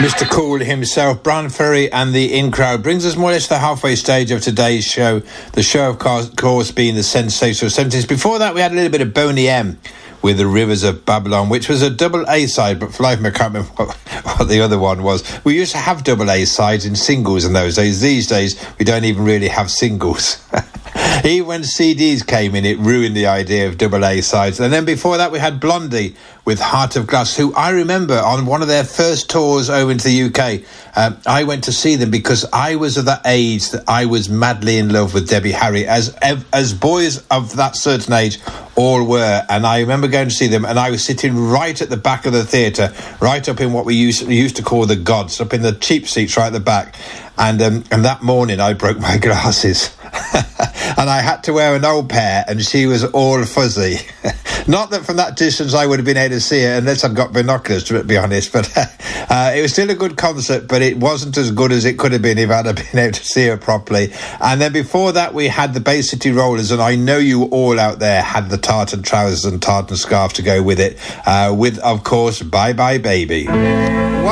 Mr. Cool himself, Brian Ferry and the In Crowd, brings us more or less to the halfway stage of today's show. The show, of course, being the sensational 70s. Before that, we had a little bit of Boney M with The Rivers of Babylon, which was a double A-side, but for life of me, I can't remember what the other one was. We used to have double A-sides in singles in those days. These days, we don't even really have singles. Even when CDs came in, it ruined the idea of double A-sides. And then before that, we had Blondie with Heart of Glass, who I remember on one of their first tours over into the UK. I went to see them because I was of that age that I was madly in love with Debbie Harry, as boys of that certain age all were. And I remember going to see them, and I was sitting right at the back of the theatre, right up in what we used to call the gods, up in the cheap seats right at the back. And that morning I broke my glasses. And I had to wear an old pair, and she was all fuzzy. Not that from that distance I would have been able to see her, unless I'd got binoculars, to be honest. But it was still a good concert, but it wasn't as good as it could have been if I'd have been able to see her properly. And then before that, we had the Bay City Rollers, and I know you all out there had the tartan trousers and tartan scarf to go with it. With, of course, Bye Bye Baby.